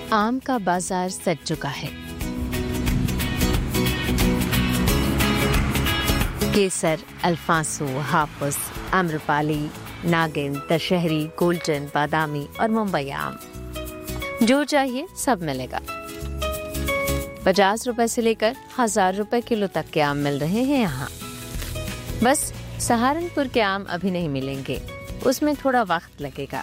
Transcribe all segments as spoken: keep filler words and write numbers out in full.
आम का बाजार सज चुका है। केसर, अल्फांसो, हापुस, आम्रपाली, नागिन, दशहरी, गोल्डन, बादामी और मुंबई आम, जो चाहिए सब मिलेगा। पचास रुपए से लेकर हजार रुपए किलो तक के आम मिल रहे हैं यहाँ। बस सहारनपुर के आम अभी नहीं मिलेंगे, उसमें थोड़ा वक्त लगेगा।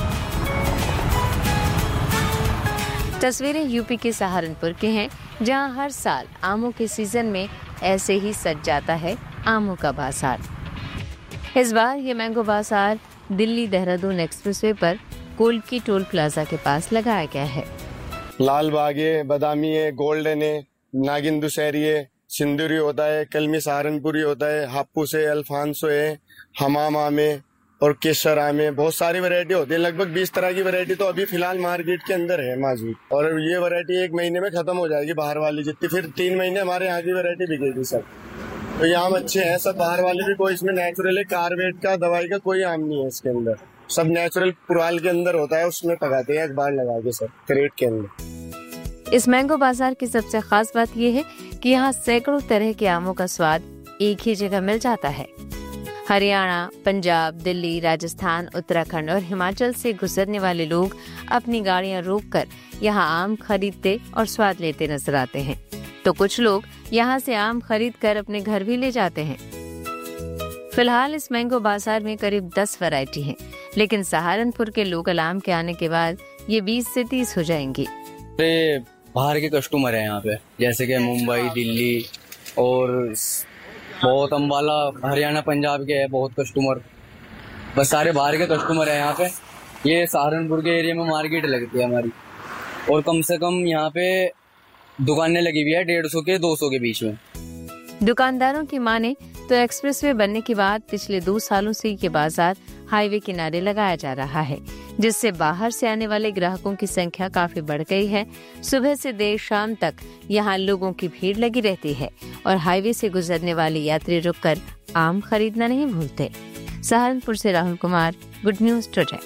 तस्वीरें यूपी के सहारनपुर के हैं, जहां हर साल आमों के सीजन में ऐसे ही सज जाता है आमों का बाजार। इस बार ये मैंगो बाजार दिल्ली देहरादून एक्सप्रेसवे पर कोल्की टोल प्लाजा के पास लगाया गया है। लाल बाग है, बादामी है, गोल्डन है, नागिन दुशहरी है, सिंदूरी होता है, कलमी सहारनपुरी होता है, हापुस है, अल्फांसो है, हमाम आम है और केसर आम है। बहुत सारी वैरायटी होती है, लगभग बीस तरह की वैरायटी तो अभी फिलहाल मार्केट के अंदर है मौजूद। और ये वैरायटी एक महीने में खत्म हो जाएगी बाहर वाली जितनी, फिर तीन महीने हमारे यहाँ की वैरायटी बिकेगी सब। तो ये आम अच्छे हैं सब, बाहर वाले भी। कोई इसमें नेचुरल है, कार्बेट का दवाई का कोई आम नहीं है इसके अंदर। सब नेचुरल पुराल के अंदर होता है, उसमें पकाते हैं अखबार लगा के सब क्रेट के अंदर। इस मैंगो बाजार की सबसे खास बात यह है कि यहाँ सैकड़ों तरह के आमों का स्वाद एक ही जगह मिल जाता है। हरियाणा, पंजाब, दिल्ली, राजस्थान, उत्तराखंड और हिमाचल से गुजरने वाले लोग अपनी गाड़ियां रोककर यहाँ आम खरीदते और स्वाद लेते नजर आते हैं। तो कुछ लोग यहाँ से आम खरीद कर अपने घर भी ले जाते हैं। फिलहाल इस मैंगो बाजार में करीब दस वैरायटी हैं, लेकिन सहारनपुर के लोकल आम के आने के बाद ये बीस से तीस हो जाएंगी। बाहर के कस्टमर है यहाँ पे, जैसे कि मुंबई, दिल्ली और बहुत अम्बाला, हरियाणा, पंजाब के है बहुत कस्टमर। बस सारे बाहर के कस्टमर है यहाँ पे। ये सहारनपुर के एरिया में मार्केट लगती है हमारी, और कम से कम यहाँ पे दुकानें लगी हुई है डेढ़ सौ के दो सौ के बीच में। दुकानदारों की माने तो एक्सप्रेसवे बनने के बाद पिछले दो सालों से ये बाजार हाईवे किनारे लगाया जा रहा है, जिससे बाहर से आने वाले ग्राहकों की संख्या काफी बढ़ गई है। सुबह से देर शाम तक यहाँ लोगों की भीड़ लगी रहती है और हाईवे से गुजरने वाले यात्री रुककर आम खरीदना नहीं भूलते। सहारनपुर से Rahul Kumar, good news today.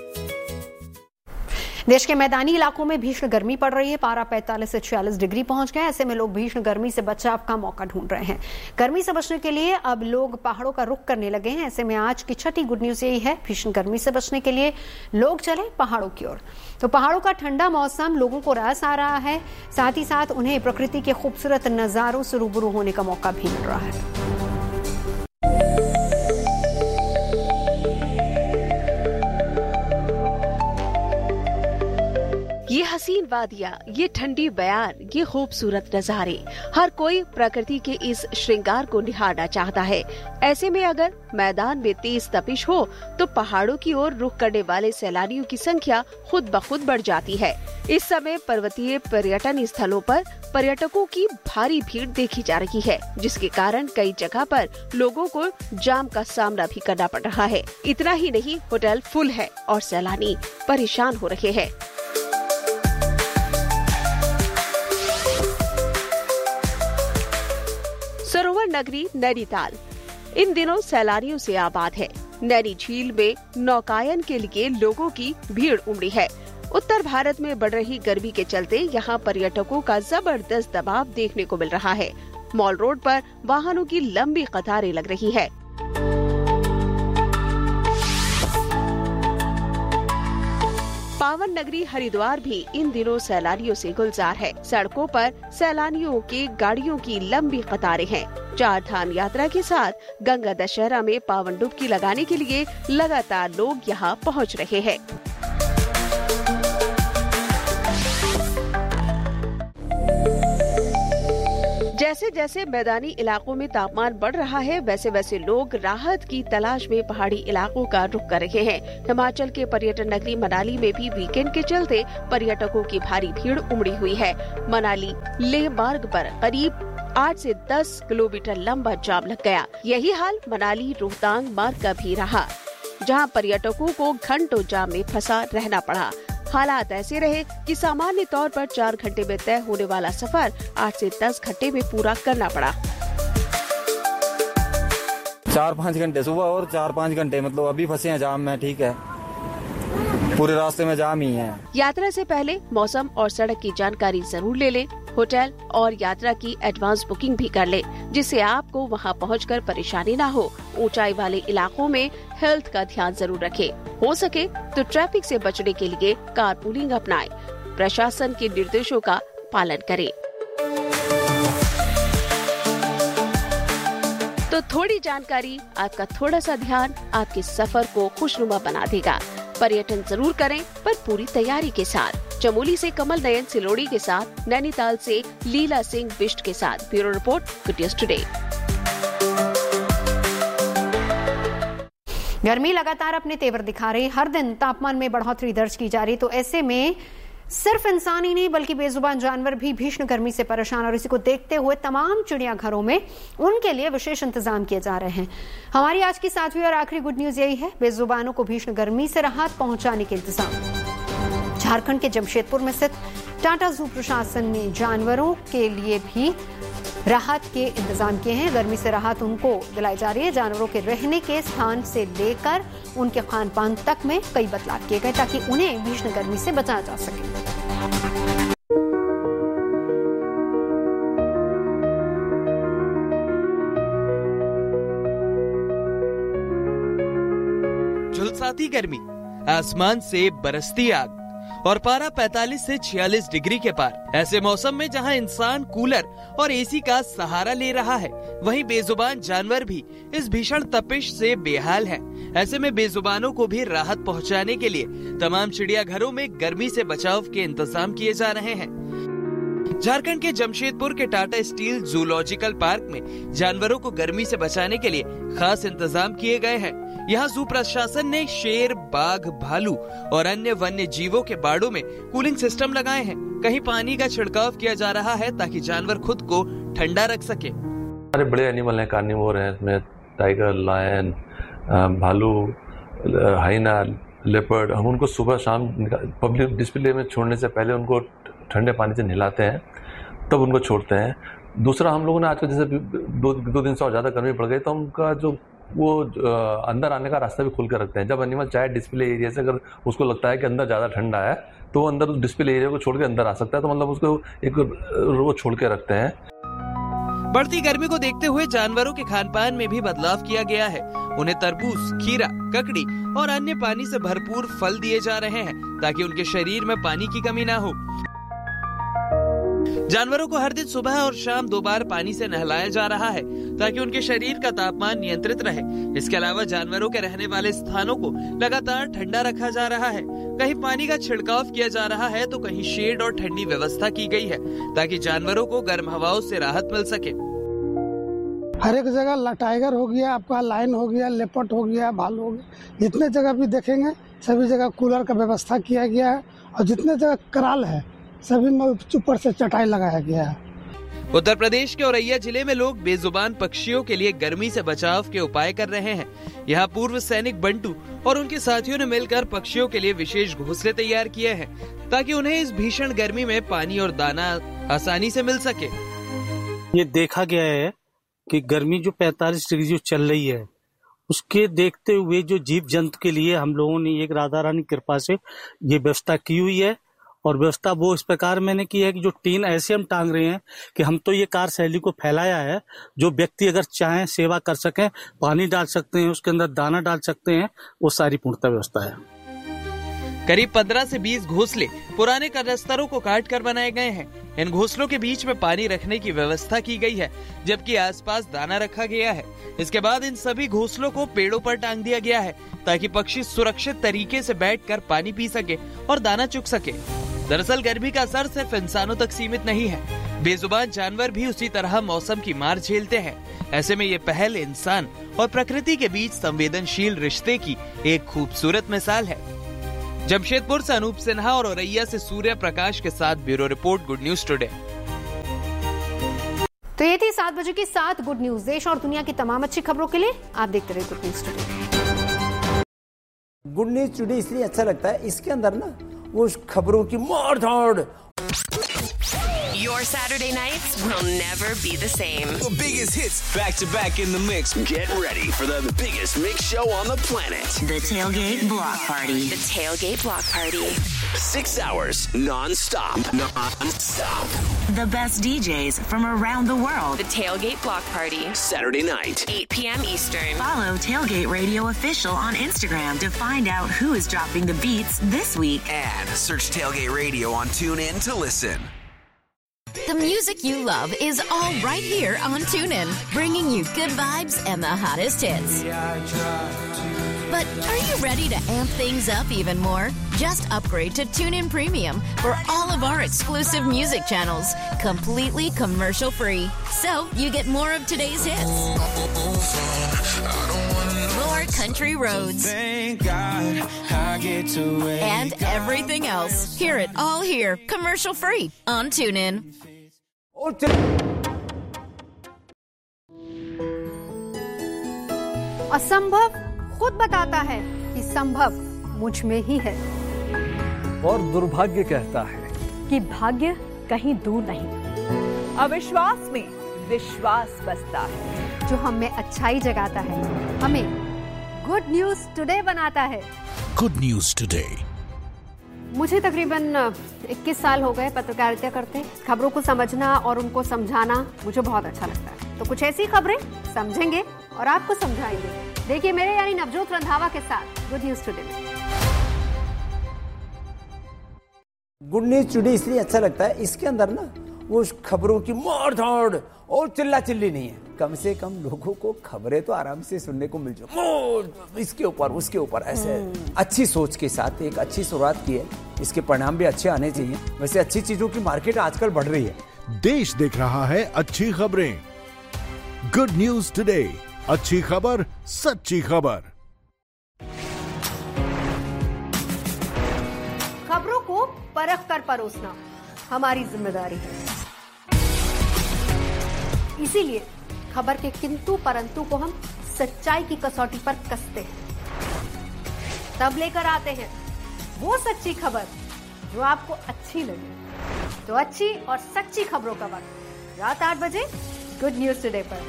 देश के मैदानी इलाकों में भीषण गर्मी पड़ रही है। पारा पैंतालीस से छियालीस डिग्री पहुंच गया। ऐसे में लोग भीषण गर्मी से बचाव का मौका ढूंढ रहे हैं। गर्मी से बचने के लिए अब लोग पहाड़ों का रुख करने लगे हैं। ऐसे में आज की छठी गुड न्यूज यही है, भीषण गर्मी से बचने के लिए लोग चले पहाड़ों की ओर। तो पहाड़ों का ठंडा मौसम लोगों को रास आ रहा है, साथ ही साथ उन्हें प्रकृति के खूबसूरत नजारों से रूबरू होने का मौका भी मिल रहा है। ये हसीन वादियाँ, ये ठंडी बयान, ये खूबसूरत नज़ारे, हर कोई प्रकृति के इस श्रृंगार को निहारना चाहता है। ऐसे में अगर मैदान में तेज तपिश हो तो पहाड़ों की ओर रुख करने वाले सैलानियों की संख्या खुद ब खुद बढ़ जाती है। इस समय पर्वतीय पर्यटन स्थलों पर पर्यटकों की भारी भीड़ देखी जा रही है, जिसके कारण कई जगह पर लोगों को जाम का सामना भी करना पड़ रहा है। इतना ही नहीं, होटल फुल है और सैलानी परेशान हो रहे हैं। सरोवर नगरी नैनीताल इन दिनों सैलानियों से आबाद है। नैनी झील में नौकायन के लिए लोगों की भीड़ उमड़ी है। उत्तर भारत में बढ़ रही गर्मी के चलते यहाँ पर्यटकों का जबरदस्त दबाव देखने को मिल रहा है। मॉल रोड पर वाहनों की लंबी कतारें लग रही है। पावन नगरी हरिद्वार भी इन दिनों सैलानियों से गुलजार है। सड़कों पर सैलानियों की गाड़ियों की लंबी कतारें हैं। चार धाम यात्रा के साथ गंगा दशहरा में पावन डुबकी लगाने के लिए लगातार लोग यहां पहुंच रहे हैं। जैसे जैसे मैदानी इलाकों में तापमान बढ़ रहा है, वैसे वैसे लोग राहत की तलाश में पहाड़ी इलाकों का रुख कर रहे हैं। हिमाचल के पर्यटन नगरी मनाली में भी वीकेंड के चलते पर्यटकों की भारी भीड़ उमड़ी हुई है। मनाली लेह मार्ग पर करीब आठ से दस किलोमीटर लंबा जाम लग गया। यही हाल मनाली रोहतांग मार्ग का भी रहा, जहां पर्यटकों को घंटों जाम में फंसा रहना पड़ा। हालात ऐसे रहे कि सामान्य तौर पर चार घंटे में तय होने वाला सफर आठ से दस घंटे में पूरा करना पड़ा। चार पाँच घंटे सुबह और चार पाँच घंटे मतलब अभी फंसे हैं जाम में। ठीक है, पूरे रास्ते में जाम ही है। यात्रा से पहले मौसम और सड़क की जानकारी जरूर ले लें। होटल और यात्रा की एडवांस बुकिंग भी कर ले, जिससे आपको वहां पहुंचकर परेशानी ना हो। ऊंचाई वाले इलाकों में हेल्थ का ध्यान जरूर रखें। हो सके तो ट्रैफिक से बचने के लिए कारपूलिंग अपनाएं। प्रशासन के निर्देशों का पालन करें। तो थोड़ी जानकारी, आपका थोड़ा सा ध्यान आपके सफर को खुशनुमा बना देगा। पर्यटन जरूर करें, पर पूरी तैयारी के साथ। चमोली से कमल नयन सिलोड़ी के साथ, नैनीताल से लीला सिंह बिष्ट के साथ। Bureau report, good news today. गर्मी लगातार अपने तेवर दिखा रही, हर दिन तापमान में बढ़ोतरी दर्ज की जा रही, तो ऐसे में सिर्फ इंसान ही नहीं बल्कि बेजुबान जानवर भी भीषण गर्मी से परेशान, और इसी को देखते हुए तमाम चिड़ियाघरों में उनके लिए विशेष इंतजाम किए जा रहे हैं। हमारी आज की सातवीं और आखिरी गुड न्यूज यही है, बेजुबानों को भीषण गर्मी से राहत पहुंचाने के इंतजाम। झारखंड के जमशेदपुर में स्थित टाटा जू प्रशासन ने जानवरों के लिए भी राहत के इंतजाम किए हैं। गर्मी से राहत उनको दिलाई जा रही है। जानवरों के रहने के स्थान से लेकर उनके खान पान तक में कई बदलाव किए गए ताकि उन्हें भीषण गर्मी से बचाया जा सके। झुलसाती गर्मी, आसमान से बरसती आग और पारा पैंतालीस से छियालीस डिग्री के पार। ऐसे मौसम में जहां इंसान कूलर और एसी का सहारा ले रहा है, वहीं बेजुबान जानवर भी इस भीषण तपिश से बेहाल हैं। ऐसे में बेजुबानों को भी राहत पहुंचाने के लिए तमाम चिड़ियाघरों में गर्मी से बचाव के इंतजाम किए जा रहे हैं। झारखंड के जमशेदपुर के टाटा स्टील जूलॉजिकल पार्क में जानवरों को गर्मी से बचाने के लिए खास इंतजाम किए गए हैं। यहाँ जू प्रशासन ने शेर, बाघ, भालू और अन्य वन्य जीवों के बाड़ों में कूलिंग सिस्टम लगाए हैं। कहीं पानी का छिड़काव किया जा रहा है ताकि जानवर खुद को ठंडा रख सके। सारे बड़े एनिमल हैं, कार्निवोर हैं, इसमें टाइगर, लायन, भालू, हाइना, लेपर्ड। हम उनको सुबह शाम पब्लिक डिस्प्ले में छोड़ने से पहले उनको ठंडे पानी से नहलाते हैं, तब उनको छोड़ते हैं। दूसरा, हम लोगों ने आजकल जैसे दो दो दिन से और ज्यादा गर्मी पड़ गई तो उनका जो वो अंदर आने का रास्ता भी खोल कर रखते हैं। जब एनिमल चाहे डिस्प्ले एरिया से अगर उसको लगता है कि अंदर ज्यादा ठंडा है तो वो अंदर डिस्प्ले एरिया को छोड़ के अंदर आ सकता है, तो मतलब उसको एक वो छोड़ के रखते हैं। बढ़ती गर्मी को देखते हुए जानवरों के खान पान में भी बदलाव किया गया है। उन्हें तरबूज, खीरा, ककड़ी और अन्य पानी से भरपूर फल दिए जा रहे हैं ताकि उनके शरीर में पानी की कमी ना हो। जानवरों को हर दिन सुबह और शाम दो बार पानी से नहलाया जा रहा है ताकि उनके शरीर का तापमान नियंत्रित रहे। इसके अलावा जानवरों के रहने वाले स्थानों को लगातार ठंडा रखा जा रहा है। कहीं पानी का छिड़काव किया जा रहा है तो कहीं शेड और ठंडी व्यवस्था की गई है ताकि जानवरों को गर्म हवाओं से राहत मिल सके। हर एक जगह टाइगर हो गया, आपका लायन हो गया, लेपर्ड हो गया, भालू हो गया, जितने जगह भी देखेंगे सभी जगह कूलर का व्यवस्था किया गया है और जितने जगह कराल है सभी में ऊपर से चटाई लगाया गया है। उत्तर प्रदेश के औरैया जिले में लोग बेजुबान पक्षियों के लिए गर्मी से बचाव के उपाय कर रहे हैं। यहाँ पूर्व सैनिक बंटू और उनके साथियों ने मिलकर पक्षियों के लिए विशेष घोंसले तैयार किए हैं ताकि उन्हें इस भीषण गर्मी में पानी और दाना आसानी से मिल सके। ये देखा गया है कि गर्मी जो पैंतालीस डिग्री जो चल रही है उसके देखते हुए जो जीव जंतु के लिए हम लोगों ने एक राधा रानी कृपा से ये व्यवस्था की हुई है। और व्यवस्था वो इस प्रकार मैंने की है कि जो टीन ऐसे हम टांग रहे हैं कि हम तो ये कार्य शैली को फैलाया है, जो व्यक्ति अगर चाहें सेवा कर सकें, पानी डाल सकते हैं, उसके अंदर दाना डाल सकते हैं, वो सारी पूर्णतः व्यवस्था है। करीब पंद्रह से बीस घोंसले पुराने कनस्तरों को काट कर बनाए गए हैं। इन घोंसलों के बीच में पानी रखने की व्यवस्था की गई है जबकि आसपास दाना रखा गया है। इसके बाद इन सभी घोंसलों को पेड़ों पर टांग दिया गया है ताकि पक्षी सुरक्षित तरीके से बैठकर पानी पी सके और दाना चुग सके। दरअसल गर्मी का असर सिर्फ इंसानों तक सीमित नहीं है, बेजुबान जानवर भी उसी तरह मौसम की मार झेलते हैं। ऐसे में ये पहल इंसान और प्रकृति के बीच संवेदनशील रिश्ते की एक खूबसूरत मिसाल है। जमशेदपुर से अनूप सिन्हा और औरैया से सूर्य प्रकाश के साथ bureau report, good news today. तो ये थी सात बजे की सात गुड न्यूज। देश और दुनिया की तमाम अच्छी खबरों के लिए आप देखते रहिए good news today. Good news today इसलिए अच्छा लगता है, इसके अंदर ना वो खबरों की मार धाड़। Your Saturday nights will never be the same. The biggest hits back to back in the mix. Get ready for the biggest mix show on the planet. The Tailgate Block Party. The Tailgate Block Party. Six hours non-stop. Non-stop. The best D Js from around the world. The Tailgate Block Party. Saturday night. eight p.m. Eastern. Follow Tailgate Radio Official on Instagram to find out who is dropping the beats this week. And search Tailgate Radio on TuneIn to listen. The music you love is all right here on TuneIn, bringing you good vibes and the hottest hits. But are you ready to amp things up even more? Just upgrade to TuneIn Premium for all of our exclusive music channels, completely commercial free. So you get more of today's hits, more country roads, Thank God I get to and everything else. Hear it all here, commercial free on TuneIn. असंभव खुद बताता है कि संभव मुझ में ही है, और दुर्भाग्य कहता है कि भाग्य कहीं दूर नहीं। अविश्वास में विश्वास बसता है, जो हम में अच्छाई जगाता है, हमें गुड न्यूज टुडे बनाता है। Good news today. मुझे तकरीबन इक्कीस साल हो गए पत्रकारिता करते। खबरों को समझना और उनको समझाना मुझे बहुत अच्छा लगता है। तो कुछ ऐसी खबरें समझेंगे और आपको समझाएंगे। देखिए मेरे यानी नवजोत रंधावा के साथ गुड न्यूज टुडे में। गुड न्यूज टुडे इसलिए अच्छा लगता है, इसके अंदर ना वो खबरों की मार धाड़ और चिल्ला चिल्ली नहीं है। कम से कम लोगों को खबरें तो आराम से सुनने को मिल जाए, इसके ऊपर उसके ऊपर ऐसे अच्छी सोच के साथ एक अच्छी शुरुआत की है। इसके परिणाम भी अच्छे आने चाहिए। वैसे अच्छी चीजों की मार्केट आजकल बढ़ रही है। देश देख रहा है अच्छी खबरें। गुड न्यूज टुडे, अच्छी खबर सच्ची खबर। खबरों को परख कर परोसना हमारी जिम्मेदारी है। इसीलिए खबर के किंतु परंतु को हम सच्चाई की कसौटी पर कसते हैं। तब लेकर आते हैं वो सच्ची खबर जो आपको अच्छी लगे। तो अच्छी और सच्ची खबरों का वक्त रात आठ बजे गुड न्यूज टुडे पर।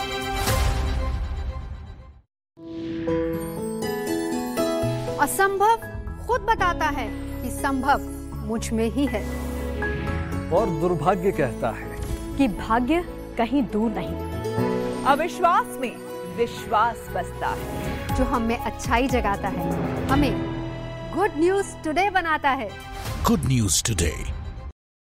असंभव खुद बताता है कि संभव मुझ में ही है, और दुर्भाग्य कहता है कि भाग्य कहीं दूर नहीं। अविश्वास में विश्वास बसता है, जो हम में अच्छाई जगाता है, हमें गुड न्यूज टुडे बनाता है। Good news today.